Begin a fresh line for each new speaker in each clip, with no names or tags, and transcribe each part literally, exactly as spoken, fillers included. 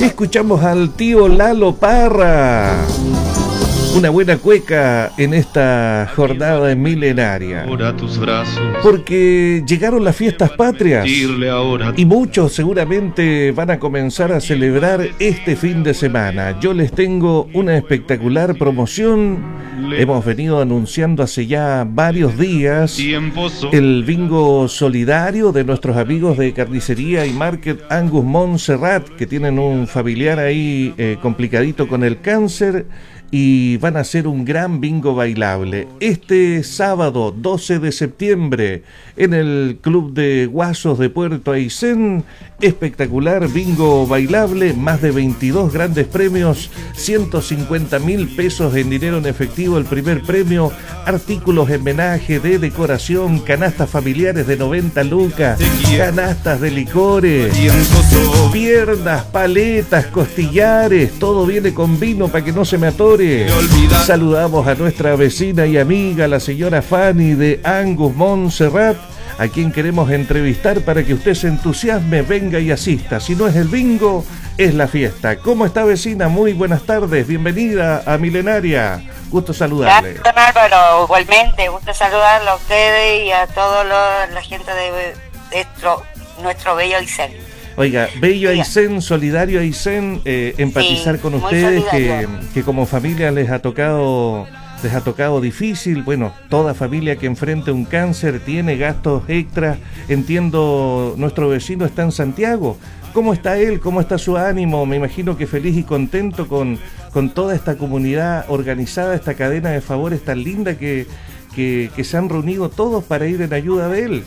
Escuchamos al tío Lalo Parra. Una buena cueca en esta jornada milenaria. Porque llegaron las fiestas patrias y muchos seguramente van a comenzar a celebrar este fin de semana. Yo les tengo una espectacular promoción. Hemos venido anunciando hace ya varios días el bingo solidario de nuestros amigos de Carnicería y Market Angus Montserrat, que tienen un familiar ahí eh, complicadito con el cáncer, y van a hacer un gran bingo bailable este sábado doce de septiembre en el Club de Guasos de Puerto Aysén. Espectacular bingo bailable, más de veintidós grandes premios, ciento cincuenta mil pesos en dinero en efectivo el primer premio, artículos en homenaje de decoración, canastas familiares de noventa lucas, canastas de licores, piernas, paletas, costillares, todo viene con vino para que no se me atore. Saludamos a nuestra vecina y amiga, la señora Fanny de Angus Montserrat, a quien queremos entrevistar para que usted se entusiasme, venga y asista. Si no es el bingo, es la fiesta. ¿Cómo está, vecina? Muy buenas tardes, bienvenida a Milenaria. Gusto saludarle.
Gracias, Álvaro, igualmente, gusto saludarlo a ustedes y a toda la gente de nuestro, nuestro bello Aysén.
Oiga, bello Aysén, solidario Aysén, eh, empatizar sí, con ustedes que, que como familia les ha tocado les ha tocado difícil. Bueno, toda familia que enfrente un cáncer tiene gastos extras. Entiendo, nuestro vecino está en Santiago. ¿Cómo está él? ¿Cómo está su ánimo? Me imagino que feliz y contento con, con toda esta comunidad organizada, esta cadena de favores tan linda que, que, que se han reunido todos para ir en ayuda de él.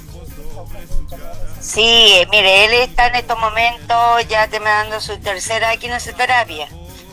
Sí, mire, él está en estos momentos ya terminando su tercera quimioterapia,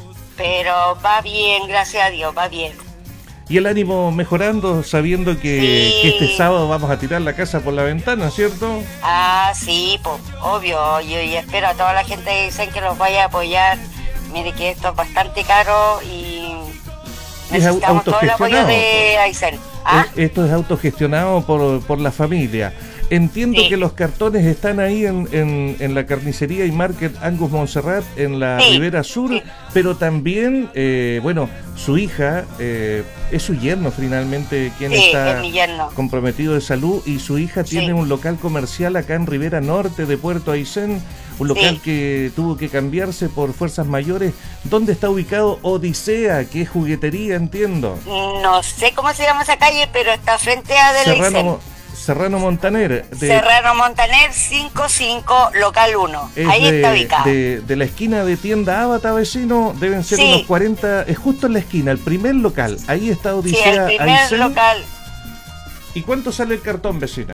pero va bien, gracias a Dios, va bien.
Y el ánimo mejorando, sabiendo que, sí. que este sábado vamos a tirar la casa por la ventana, ¿cierto?
Ah, sí, pues, obvio, yo, yo espero a toda la gente que dicen que los vaya a apoyar. Mire que esto es bastante caro y necesitamos todo el apoyo de Aysén. ¿Ah?
Esto es autogestionado por, por la familia. Entiendo sí. que los cartones están ahí en, en, en la Carnicería y Market Angus Montserrat, en la sí. Ribera Sur, sí. pero también, eh, bueno, su hija, eh, es su yerno finalmente quien
sí,
está comprometido de salud, y su hija sí. tiene un local comercial acá en Ribera Norte de Puerto Aysén, un local sí. que tuvo que cambiarse por fuerzas mayores. ¿Dónde está ubicado Odisea, que es juguetería, entiendo?
No sé cómo se llama esa calle, pero está frente a del
Serrano, Serrano Montaner.
De, Serrano Montaner cincuenta y cinco, local uno. Ahí
de,
está ubicado.
De, de la esquina de Tienda Ábata, vecino, deben ser sí. unos cuarenta, es justo en la esquina, el primer local. Ahí está Odisea.
Sí, el primer Aysén. Local.
¿Y cuánto sale el cartón, vecina?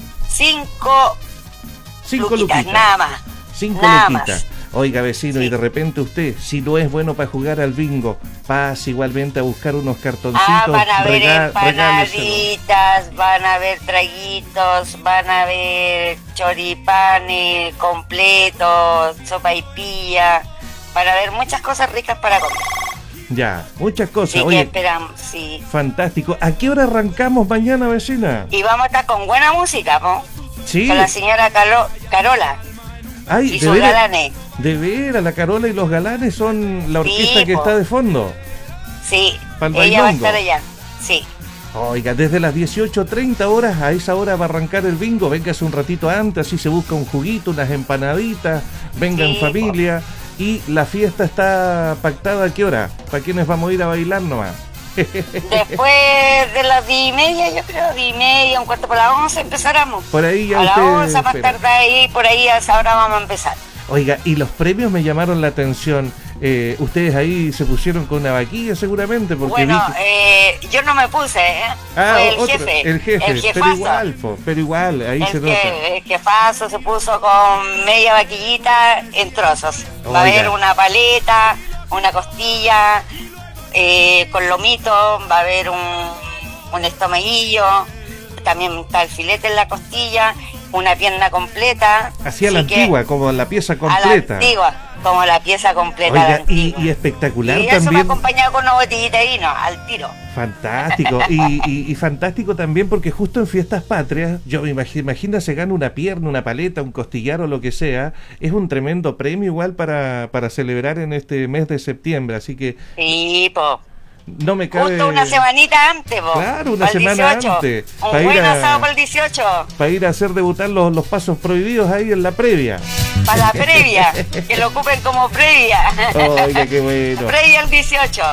Cinco,
Cinco
luquitas,
luquitas.
Nada más.
Cinco
nada
luquitas.
Más.
Oiga, vecino,
sí.
y de repente usted, si no es bueno para jugar al bingo, pasa igualmente a buscar unos cartoncitos.
Ah, van a ver
rega-
empanaditas, van a ver traguitos, van a ver choripanes completos, sopaipilla, van a ver muchas cosas ricas para comer.
Ya, muchas cosas.
Sí,
Oye,
que esperamos, sí.
Fantástico. ¿A qué hora arrancamos mañana, vecina?
Y vamos a estar con buena música, ¿no?
Sí.
Con la señora Calo- Carola.
Ay,
y sus galanes.
De veras, la Carola y los galanes son la orquesta
sí,
que
po.
está de fondo.
Sí,
Pal
ella va a estar allá, sí.
Oiga, desde las dieciocho treinta horas, a esa hora va a arrancar el bingo. Véngase un ratito antes, así se busca un juguito, unas empanaditas, venga sí, en familia. Po. Y la fiesta está pactada, ¿a qué hora? ¿Para quiénes vamos a ir a bailar nomás?
Después de las diez y media, yo creo, diez y media, un cuarto por las once, empezáramos.
Por ahí ya
a las once, más tarde ahí, por ahí a esa hora vamos a empezar.
Oiga, y los premios me llamaron la atención. Eh, ustedes ahí se pusieron con una vaquilla seguramente, porque
bueno,
vi que...
eh, yo no me puse, ¿eh?
Ah,
fue el
otro,
jefe.
El jefe,
el
pero igual, po, pero igual, ahí
el
se
que,
nota.
El jefazo se puso con media vaquillita en trozos.
Oiga.
Va a haber una paleta, una costilla, eh, con lomito, va a haber un, un estomaguillo, también está el filete en la costilla, una pierna completa.
Así a la antigua, como la pieza completa.
A la antigua, como la pieza completa.
Oiga,
la antigua.
Y, y espectacular
y
también.
Y eso me acompañado con una botellita de vino, al tiro.
Fantástico, y, y, y fantástico también porque justo en Fiestas Patrias, yo me imagino, imagina se gana una pierna, una paleta, un costillar o lo que sea, es un tremendo premio igual para, para celebrar en este mes de septiembre, así que...
Sí, po.
No me cabe...
Justo una semanita antes, po.
Claro, una semana
dieciocho.
antes.
Un buen a... asado para el dieciocho.
Para ir a hacer debutar los, los pasos prohibidos ahí en la previa.
Para la previa, que lo ocupen como previa.
Oiga, qué bueno.
Previa al dieciocho.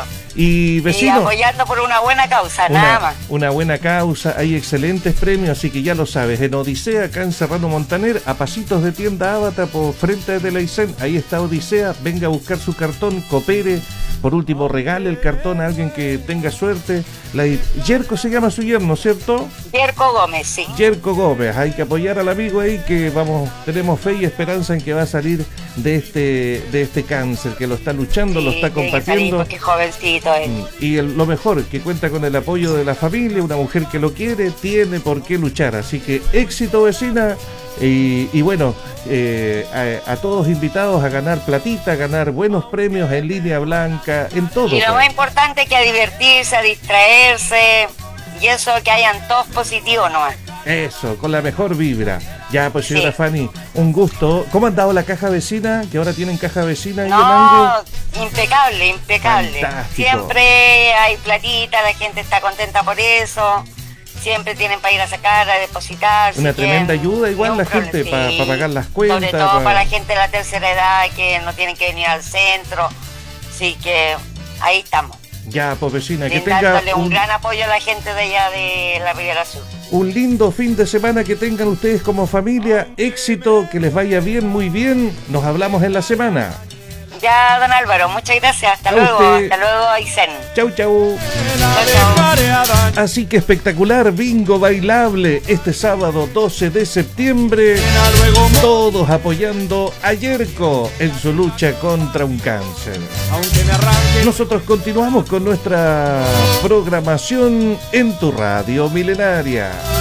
Y vecino,
y apoyando por una buena causa,
una,
nada más.
Una buena causa, hay excelentes premios, así que ya lo sabes, en Odisea, acá en Serrano Montaner, a pasitos de tienda Ábata, por frente de la Aysén, ahí está Odisea, venga a buscar su cartón, coopere, por último regale el cartón a alguien que tenga suerte. La, Yerko se llama su yerno, ¿cierto?
Yerko Gómez, sí.
Yerko Gómez, hay que apoyar al amigo ahí que vamos, tenemos fe y esperanza en que va a salir de este, de este cáncer, que lo está luchando, sí, lo está combatiendo.
Qué jovencito es.
Y el, lo mejor, que cuenta con el apoyo de la familia, una mujer que lo quiere, tiene por qué luchar. Así que éxito, vecina. Y, y bueno, eh, a, a todos invitados a ganar platita, a ganar buenos premios en línea blanca, en todo.
Y lo más importante es que a divertirse, a distraerse, y eso, que hayan todos positivos nomás.
Eso, con la mejor vibra. Ya, pues señora
sí.
Fanny, un gusto. ¿Cómo han dado la caja vecina? Que ahora tienen caja vecina ahí
no,
en Angue.
Impecable, impecable.
Fantástico.
Siempre hay platita, la gente está contenta por eso. Siempre tienen para ir a sacar, a depositar.
Una
si
tremenda
quieren,
ayuda igual la
problema,
gente
sí.
para pa pagar las cuentas.
Sobre todo
pa...
para la gente de la tercera edad que no tienen que venir al centro. Así que ahí estamos.
Ya, pues vecina, que
dándole
tenga
un...
un
gran apoyo a la gente de allá de la Riviera Sur.
Un lindo fin de semana que tengan ustedes como familia. Éxito, que les vaya bien, muy bien. Nos hablamos en la semana.
Ya, don Álvaro, muchas gracias. Hasta
a
luego.
usted.
Hasta luego, Aysén.
Chau, chau. Así que espectacular bingo bailable este sábado doce de septiembre. Todos apoyando a Yerko en su lucha contra un cáncer. Nosotros continuamos con nuestra programación en tu radio milenaria.